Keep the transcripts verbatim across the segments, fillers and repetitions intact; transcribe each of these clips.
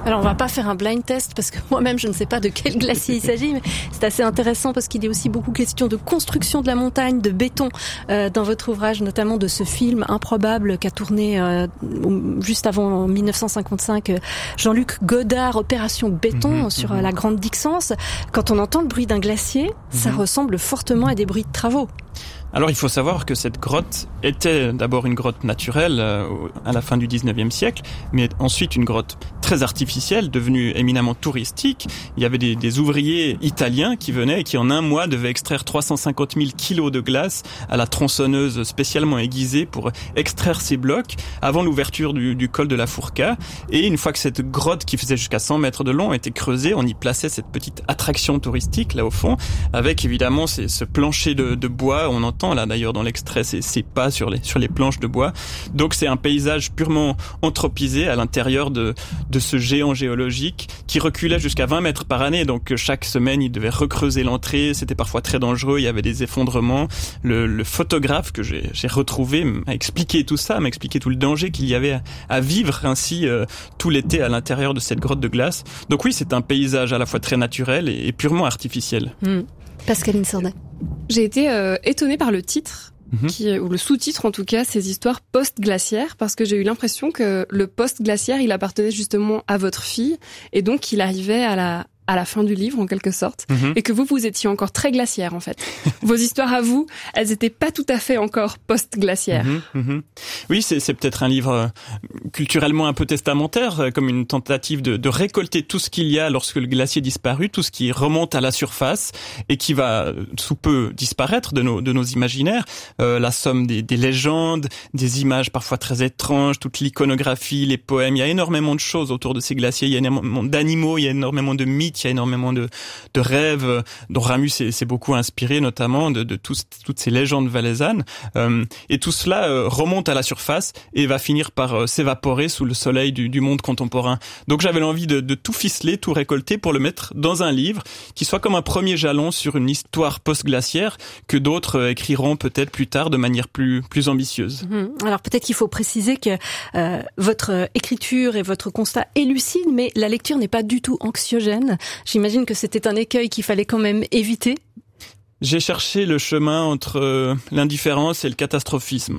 Alors on va pas faire un blind test parce que moi-même je ne sais pas de quel glacier il s'agit, mais c'est assez intéressant parce qu'il est aussi beaucoup question de construction de la montagne, de béton euh, dans votre ouvrage, notamment de ce film improbable qu'a tourné euh, juste avant dix-neuf cent cinquante-cinq euh, Jean-Luc Godard, Opération Béton, mmh, sur mmh. la Grande Dixence. Quand on entend le bruit d'un glacier, mmh. ça ressemble fortement à des bruits de travaux. Alors il faut savoir que cette grotte était d'abord une grotte naturelle euh, à la fin du dix-neuvième siècle, mais ensuite une grotte très artificielle, devenue éminemment touristique. Il y avait des, des ouvriers italiens qui venaient et qui en un mois devaient extraire trois cent cinquante mille kilos de glace à la tronçonneuse spécialement aiguisée pour extraire ces blocs avant l'ouverture du, du col de la Fourca. Et une fois que cette grotte qui faisait jusqu'à cent mètres de long était creusée, on y plaçait cette petite attraction touristique là au fond, avec évidemment ces, ce plancher de, de bois. On entend là d'ailleurs dans l'extrait ces, ces pas sur les sur les planches de bois. Donc c'est un paysage purement anthropisé à l'intérieur de de ce géant géologique qui reculait jusqu'à vingt mètres par année. Donc chaque semaine il devait recreuser l'entrée. C'était parfois très dangereux. Il y avait des effondrements. Le, le photographe que j'ai j'ai retrouvé m'a expliqué tout ça, m'a expliqué tout le danger qu'il y avait à, à vivre ainsi euh, tout l'été à l'intérieur de cette grotte de glace. Donc oui, c'est un paysage à la fois très naturel et, et purement artificiel. Mmh. Pascaline Sordet. J'ai été euh, étonnée par le titre, mmh. qui, ou le sous-titre en tout cas, ces histoires post-glaciaires, parce que j'ai eu l'impression que le post-glaciaire, il appartenait justement à votre fille, et donc il arrivait à la à la fin du livre, en quelque sorte, mmh. et que vous, vous étiez encore très glaciaire, en fait. Vos histoires à vous, elles étaient pas tout à fait encore post-glaciaires. Mmh, mmh. Oui, c'est, c'est peut-être un livre culturellement un peu testamentaire, comme une tentative de, de récolter tout ce qu'il y a lorsque le glacier disparut, tout ce qui remonte à la surface et qui va sous peu disparaître de nos, de nos imaginaires. Euh, la somme des, des légendes, des images parfois très étranges, toute l'iconographie, les poèmes. Il y a énormément de choses autour de ces glaciers. Il y a énormément d'animaux, il y a énormément de mythes. Il y a énormément de, de rêves dont Ramus s'est, s'est beaucoup inspiré, notamment de, de tous, toutes ces légendes valaisannes. Euh, et tout cela euh, remonte à la surface et va finir par euh, s'évaporer sous le soleil du, du monde contemporain. Donc j'avais l'envie de, de tout ficeler, tout récolter pour le mettre dans un livre qui soit comme un premier jalon sur une histoire post-glaciaire que d'autres euh, écriront peut-être plus tard de manière plus, plus ambitieuse. Mmh. Alors peut-être qu'il faut préciser que euh, votre écriture et votre constat est lucide, mais la lecture n'est pas du tout anxiogène. J'imagine que c'était un écueil qu'il fallait quand même éviter. J'ai cherché le chemin entre euh, l'indifférence et le catastrophisme.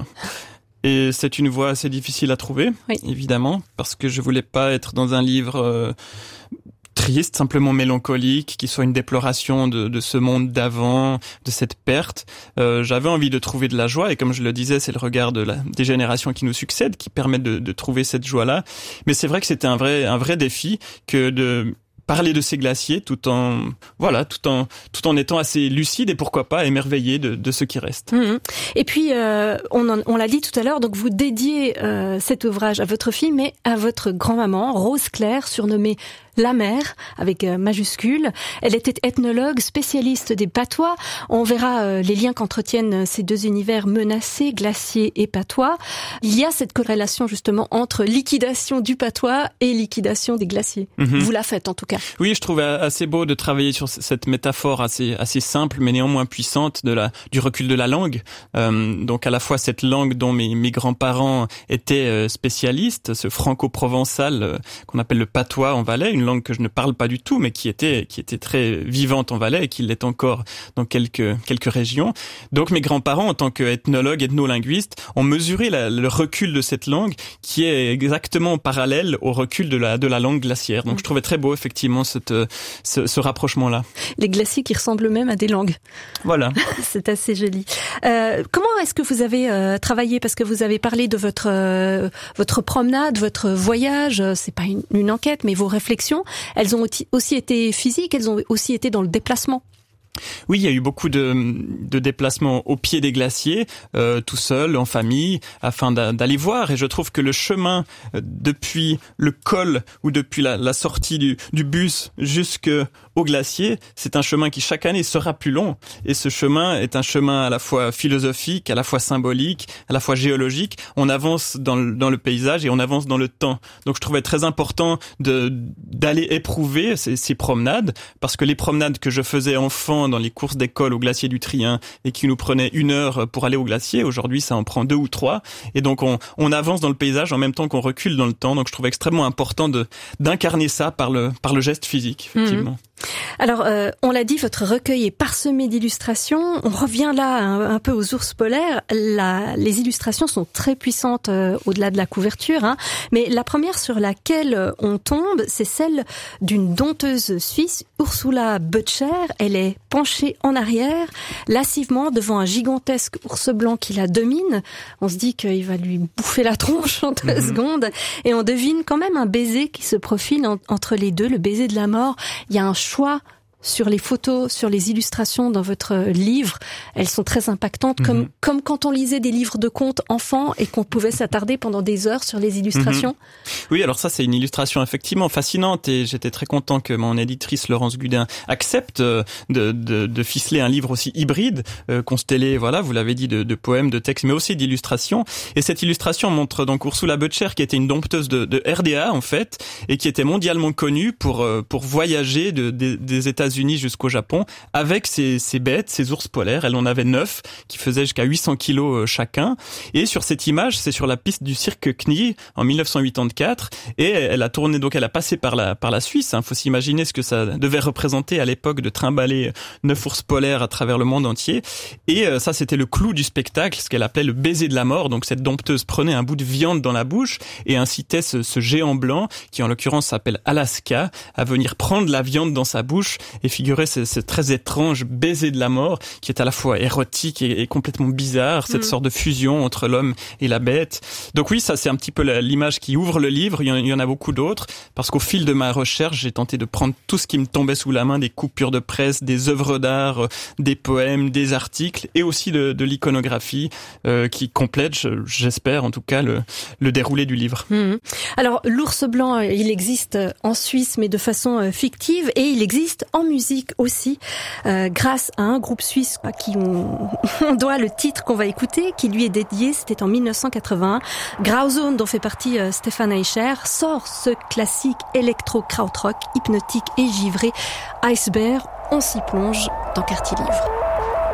Et c'est une voie assez difficile à trouver, oui. évidemment, parce que je voulais pas être dans un livre euh, triste, simplement mélancolique, qui soit une déploration de, de ce monde d'avant, de cette perte. Euh, j'avais envie de trouver de la joie, et comme je le disais, c'est le regard de la, des générations qui nous succèdent qui permettent de, de trouver cette joie-là. Mais c'est vrai que c'était un vrai, un vrai défi que de parler de ces glaciers tout en voilà tout en tout en étant assez lucide et pourquoi pas émerveillé de, de ce qui reste. Mmh. Et puis euh, on en, on l'a dit tout à l'heure, donc vous dédiez euh, cet ouvrage à votre fille, mais à votre grand-maman Rose Claire, surnommée La Mère avec euh, majuscule. Elle était ethnologue, spécialiste des patois. On verra euh, les liens qu'entretiennent ces deux univers menacés, glaciers et patois. Il y a cette corrélation justement entre liquidation du patois et liquidation des glaciers. Mmh. Vous la faites en tout cas. Oui, je trouve assez beau de travailler sur cette métaphore assez assez simple mais néanmoins puissante de la du recul de la langue. Euh, donc à la fois cette langue dont mes mes grands-parents étaient euh, spécialistes, ce franco-provençal euh, qu'on appelle le patois en Valais, une langue que je ne parle pas du tout mais qui était qui était très vivante en Valais et qui l'est encore dans quelques quelques régions. Donc mes grands-parents en tant qu'ethnologues, ethnolinguistes, ont mesuré la, le recul de cette langue qui est exactement parallèle au recul de la de la langue glaciaire. Donc mmh. je trouvais très beau effectivement Cette, ce, ce rapprochement-là. Les glaciers qui ressemblent même à des langues. Voilà. C'est assez joli. Euh, comment est-ce que vous avez euh, travaillé ? Parce que vous avez parlé de votre euh, votre promenade, votre voyage. C'est pas une, une enquête, mais vos réflexions, elles ont aussi été physiques. Elles ont aussi été dans le déplacement. Oui, il y a eu beaucoup de, de déplacements au pied des glaciers, euh, tout seul, en famille, afin d'a, d'aller voir. Et je trouve que le chemin euh, depuis le col ou depuis la, la sortie du, du bus jusqu'au glacier, c'est un chemin qui chaque année sera plus long. Et ce chemin est un chemin à la fois philosophique, à la fois symbolique, à la fois géologique. On avance dans le, dans le paysage et on avance dans le temps. Donc je trouvais très important de, d'aller éprouver ces, ces promenades, parce que les promenades que je faisais enfant temps dans les courses d'école au glacier du Trien et qui nous prenait une heure pour aller au glacier, aujourd'hui ça en prend deux ou trois. Et donc on, on avance dans le paysage en même temps qu'on recule dans le temps. Donc je trouve extrêmement important de d'incarner ça par le par le geste physique, effectivement. Mmh. Alors, euh, on l'a dit, votre recueil est parsemé d'illustrations. On revient là un, un peu aux ours polaires. La, les illustrations sont très puissantes euh, au-delà de la couverture, hein. Mais la première sur laquelle on tombe, c'est celle d'une dompteuse suisse, Ursula Böttcher. Elle est penchée en arrière, lascivement devant un gigantesque ours blanc qui la domine. On se dit qu'il va lui bouffer la tronche en deux mmh. secondes. Et on devine quand même un baiser qui se profile en, entre les deux, le baiser de la mort. Il y a un choix sur les photos, sur les illustrations dans votre livre. Elles sont très impactantes, mmh. comme comme quand on lisait des livres de contes enfants et qu'on pouvait s'attarder pendant des heures sur les illustrations. Mmh. Oui, alors ça, c'est une illustration effectivement fascinante et j'étais très content que mon éditrice Laurence Gudin accepte de, de, de ficeler un livre aussi hybride, euh, constellé, voilà, vous l'avez dit, de, de poèmes, de textes, mais aussi d'illustrations. Et cette illustration montre donc Ursula Böttcher, qui était une dompteuse de, de R D A, en fait, et qui était mondialement connue pour, pour voyager de, de, des États-Unis Unis jusqu'au Japon avec ces, ces bêtes, ces ours polaires. Elle en avait neuf qui faisaient jusqu'à huit cents kilos chacun. Et sur cette image, c'est sur la piste du cirque Knie en dix-neuf cent quatre-vingt-quatre. Et elle a tourné, donc elle a passé par la par la Suisse. Hein. Faut s'imaginer ce que ça devait représenter à l'époque de trimballer neuf ours polaires à travers le monde entier. Et euh, ça, c'était le clou du spectacle, ce qu'elle appelait le baiser de la mort. Donc cette dompteuse prenait un bout de viande dans la bouche et incitait ce, ce géant blanc, qui en l'occurrence s'appelle Alaska, à venir prendre la viande dans sa bouche et figurer ce, ce très étrange baiser de la mort qui est à la fois érotique et, et complètement bizarre, cette mmh. sorte de fusion entre l'homme et la bête. Donc oui, ça c'est un petit peu l'image qui ouvre le livre. Il y en, il y en a beaucoup d'autres parce qu'au fil de ma recherche, j'ai tenté de prendre tout ce qui me tombait sous la main, des coupures de presse, des œuvres d'art, des poèmes, des articles et aussi de, de l'iconographie euh, qui complète, j'espère en tout cas, le, le déroulé du livre. Mmh. Alors l'ours blanc, il existe en Suisse mais de façon fictive et il existe en musique aussi, euh, grâce à un groupe suisse à qui on, on doit le titre qu'on va écouter, qui lui est dédié, c'était en dix-neuf cent quatre-vingt-un. Grauzone, dont fait partie euh, Stefan Eicher, sort ce classique électro-krautrock, hypnotique et givré. Iceberg, on s'y plonge dans Quartier Livre.